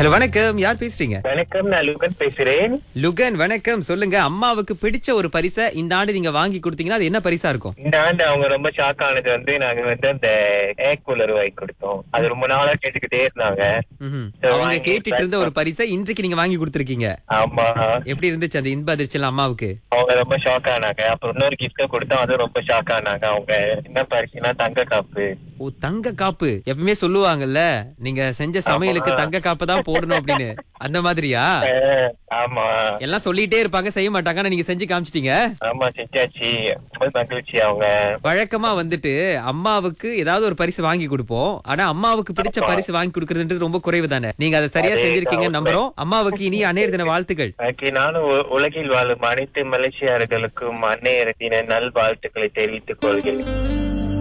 Hello, வணக்கம். யார் பேசுறீங்க? வணக்கம், நான் லுகன் பேசுறேன். லுகன், வணக்கம். சொல்லுங்க, அம்மாவுக்கு பிடிச்ச ஒரு பரிசை இந்த ஆண்டு நீங்க வாங்கி கொடுத்தீங்கன்னா அது என்ன பரிசா இருக்கும்? இந்த ஆண்டு அவங்க ரொம்ப ஷாக் ஆனது நாங்க அந்த ஏர் கூலர் வாங்கி கொடுத்தோம். அது ரொம்ப நாளா கேட்டுக்கிட்டே இருந்தாங்க. அவங்க கேட்டுட்டு இருந்த ஒரு பரிசை இன்றைக்கு நீங்க வாங்கி கொடுத்திருக்கீங்க. ஆமா. எப்படி இருந்துச்சு அந்த இன்ப அதிர்ச்சி அம்மாவுக்கு? அவங்க ரொம்ப ஷாக் ஆனாங்க. அப்புறம் இன்னொரு கிஃப்ட் கொடுத்தோம், அதுவும் ரொம்ப ஷாக் ஆனாங்க. அவங்க என்ன பரிசுனா தங்க காப்பு. ஓ, தங்க காப்பு. எப்பவுமே சொல்லுவாங்கல்ல, நீங்க செஞ்ச சமையலுக்கு தங்க காப்பு தான் போடணும் அப்படின்னு. அந்த மாதிரியா? ஆமா. எல்லாம் சொல்லிட்டே இருப்பாங்க, செய்ய மாட்டாங்க. ஆனா நீங்க செஞ்சு காமிச்சிட்டீங்க. ஆமா, செஞ்சாச்சு. ரொம்ப மகிழ்ச்சி. அவங்க வழக்கமா அம்மாவுக்கு ஏதாவது ஒரு பரிசு வாங்கி கொடுப்போம். ஆனா அம்மாவுக்கு பிடிச்ச பரிசு வாங்கி கொடுக்கறதுன்றது ரொம்ப குறைவு தானே. நீங்க அதை சரியா செஞ்சிருக்கீங்க நம்புறோம். அம்மாவுக்கு இனி அன்னையர் தின வாழ்த்துக்கள். நானும் உலகில் வாழும் அனைத்து மலேசியர்களுக்கும் அன்னையர் தின நல் வாழ்த்துக்களை தெரிவித்துக் கொள்கிறேன்.